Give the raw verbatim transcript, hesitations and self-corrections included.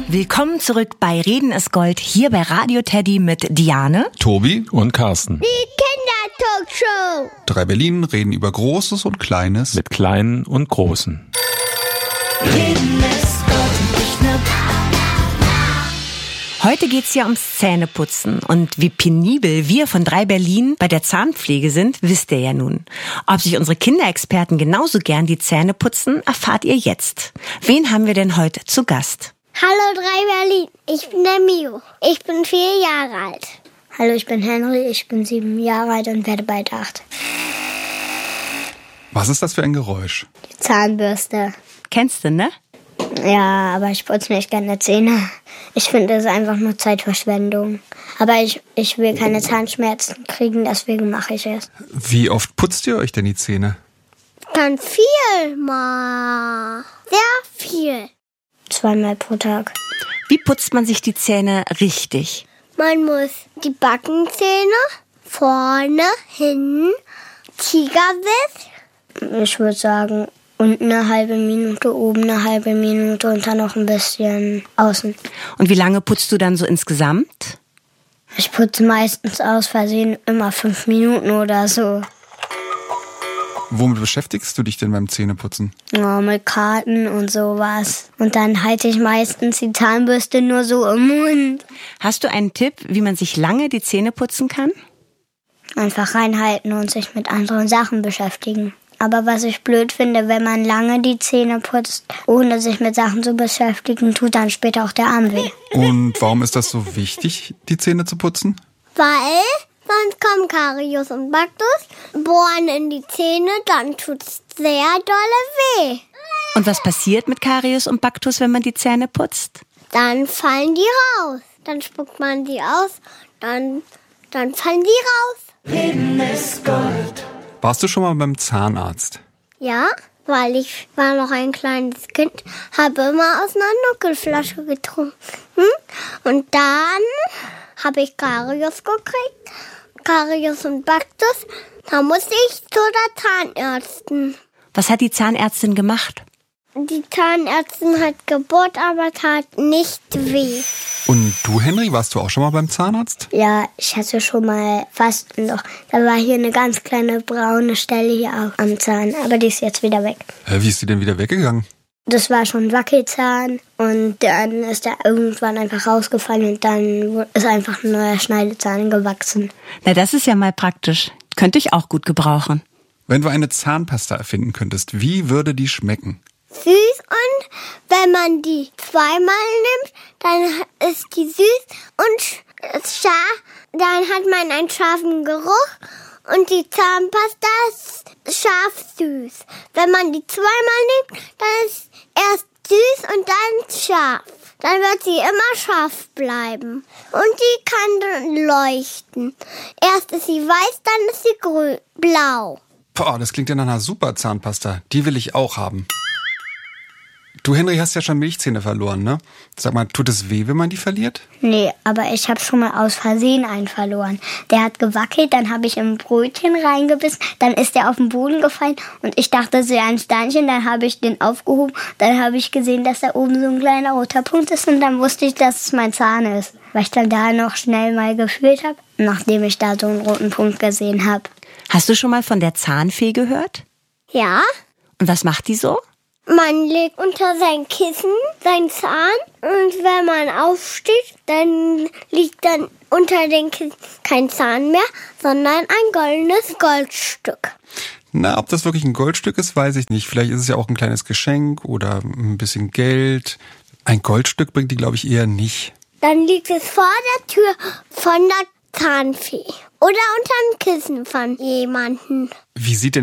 Willkommen zurück bei Reden ist Gold, hier bei Radio Teddy mit Diane, Tobi und Carsten. Die Kindertalkshow. Drei Berlin reden über Großes und Kleines. Mit Kleinen und Großen. Reden ist Gold, nicht nur Heute geht's ja ums Zähneputzen. Und wie penibel wir von Drei Berlin bei der Zahnpflege sind, wisst ihr ja nun. Ob sich unsere Kinderexperten genauso gern die Zähne putzen, erfahrt ihr jetzt. Wen haben wir denn heute zu Gast? Hallo Drei Berlin, ich bin der Mio. Ich bin vier Jahre alt. Hallo, ich bin Henry, ich bin sieben Jahre alt und werde bald acht. Was ist das für ein Geräusch? Die Zahnbürste. Kennst du, ne? Ja, aber ich putze nicht gerne Zähne. Ich finde, es ist einfach nur Zeitverschwendung. Aber ich, ich will keine Zahnschmerzen kriegen, deswegen mache ich es. Wie oft putzt ihr euch denn die Zähne? Ganz viel mal. Sehr viel. Zweimal pro Tag. Wie putzt man sich die Zähne richtig? Man muss die Backenzähne vorne, hinten, Tigersitz. Ich würde sagen, unten eine halbe Minute, oben eine halbe Minute und dann noch ein bisschen außen. Und wie lange putzt du dann so insgesamt? Ich putze meistens aus Versehen immer fünf Minuten oder so. Womit beschäftigst du dich denn beim Zähneputzen? Ja, mit Karten und sowas. Und dann halte ich meistens die Zahnbürste nur so im Mund. Hast du einen Tipp, wie man sich lange die Zähne putzen kann? Einfach reinhalten und sich mit anderen Sachen beschäftigen. Aber was ich blöd finde, wenn man lange die Zähne putzt, ohne sich mit Sachen zu beschäftigen, tut dann später auch der Arm weh. Und warum ist das so wichtig, die Zähne zu putzen? Weil sonst kommen Karies und Baktus, bohren in die Zähne, dann tut's sehr dolle weh. Und was passiert mit Karies und Baktus, wenn man die Zähne putzt? Dann fallen die raus. Dann spuckt man die aus, dann, dann fallen die raus. Reden ist Gold. Warst du schon mal beim Zahnarzt? Ja, weil ich war noch ein kleines Kind, habe immer aus einer Nuckelflasche getrunken. Und dann habe ich Karies gekriegt, Karies und Baktus. Da musste ich zu der Zahnärztin. Was hat die Zahnärztin gemacht? Die Zahnärztin hat gebohrt, aber tat nicht weh. Und du, Henry, warst du auch schon mal beim Zahnarzt? Ja, ich hatte schon mal fast noch. Da war hier eine ganz kleine braune Stelle hier auch am Zahn, aber die ist jetzt wieder weg. Äh, wie ist die denn wieder weggegangen? Das war schon ein Wackelzahn und dann ist er irgendwann einfach rausgefallen und dann ist einfach ein neuer Schneidezahn gewachsen. Na, das ist ja mal praktisch. Könnte ich auch gut gebrauchen. Wenn du eine Zahnpasta erfinden könntest, wie würde die schmecken? Süß, und wenn man die zweimal nimmt, dann ist die süß und scharf. Dann hat man einen scharfen Geruch und die Zahnpasta ist scharf süß. Wenn man die zweimal nimmt, dann ist erst süß und dann scharf. Dann wird sie immer scharf bleiben. Und die kann dann leuchten. Erst ist sie weiß, dann ist sie grün, blau. Boah, das klingt ja nach einer super Zahnpasta. Die will ich auch haben. Du, Henry, hast ja schon Milchzähne verloren, ne? Sag mal, tut es weh, wenn man die verliert? Nee, aber ich habe schon mal aus Versehen einen verloren. Der hat gewackelt, dann habe ich im Brötchen reingebissen, dann ist der auf den Boden gefallen und ich dachte, es wäre ein Steinchen, dann habe ich den aufgehoben, dann habe ich gesehen, dass da oben so ein kleiner roter Punkt ist und dann wusste ich, dass es mein Zahn ist. Weil ich dann da noch schnell mal gefühlt habe, nachdem ich da so einen roten Punkt gesehen habe. Hast du schon mal von der Zahnfee gehört? Ja? Und was macht die so? Man legt unter sein Kissen seinen Zahn und wenn man aufsteht, dann liegt dann unter dem Kissen kein Zahn mehr, sondern ein goldenes Goldstück. Na, ob das wirklich ein Goldstück ist, weiß ich nicht. Vielleicht ist es ja auch ein kleines Geschenk oder ein bisschen Geld. Ein Goldstück bringt die, glaube ich, eher nicht. Dann liegt es vor der Tür von der Zahnfee oder unter dem Kissen von jemandem. Wie sieht denn